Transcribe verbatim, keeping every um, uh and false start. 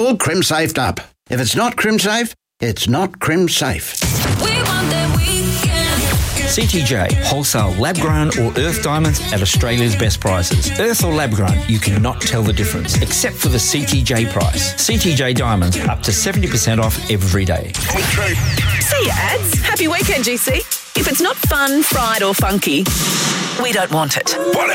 all crim-safed up. If it's not crim-safe, it's not crim-safe. We want that weekend. C T J, wholesale lab-grown or earth diamonds at Australia's best prices. Earth or lab-grown, you cannot tell the difference, except for the C T J price. C T J diamonds, up to seventy percent off every day. Okay. See ya, ads. Happy weekend, G C. If it's not fun, fried or funky, we don't want it.